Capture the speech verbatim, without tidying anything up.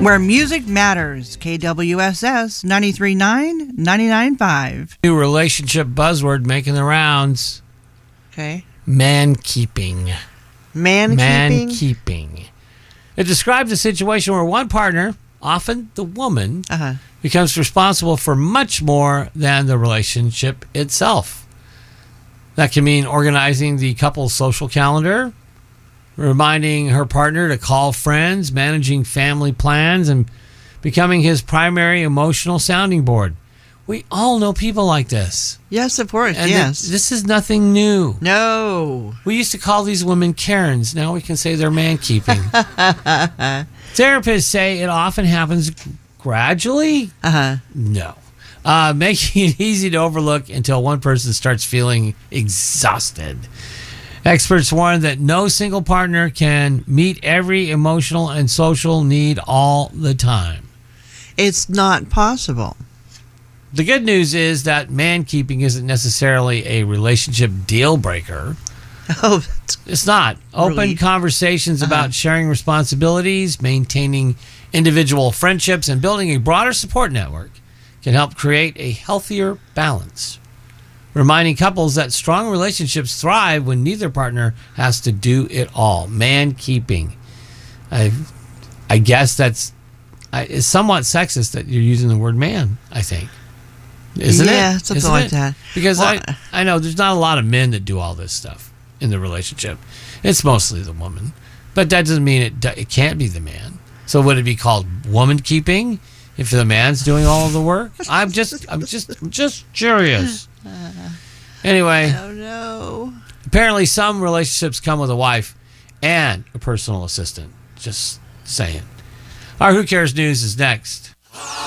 Where music matters. K W S S ninety-three point nine, ninety-nine point five. New relationship buzzword making the rounds. Okay. Man-keeping. Man-keeping? Man-keeping. It describes a situation where one partner, often the woman, uh-huh. becomes responsible for much more than the relationship itself. That can mean organizing the couple's social calendar, reminding her partner to call friends, managing family plans, and becoming his primary emotional sounding board. We all know people like this. Yes, of course, and yes. Th- this is nothing new. No. We used to call these women Karens. Now we can say they're man-keeping. Therapists say it often happens gradually. Uh-huh. No. Uh, making it easy to overlook until one person starts feeling exhausted. Experts warn that no single partner can meet every emotional and social need all the time. It's not possible. The good news is that man-keeping isn't necessarily a relationship deal breaker. Oh, it's not. Open really? conversations Uh-huh. about sharing responsibilities, maintaining individual friendships, and building a broader support network can help create a healthier balance. Reminding couples that strong relationships thrive when neither partner has to do it all. Man-keeping. I, I guess that's I, it's somewhat sexist that you're using the word man, I think. Isn't yeah, it? Yeah, something Isn't like it? that. Because Well, I, I know there's not a lot of men that do all this stuff in the relationship. It's mostly the woman. But that doesn't mean it, it can't be the man. So would it be called woman keeping if the man's doing all of the work? I'm just I'm just I'm just curious. Anyway, Oh, no. apparently some relationships come with a wife and a personal assistant. Just saying. Our Who Cares News is next.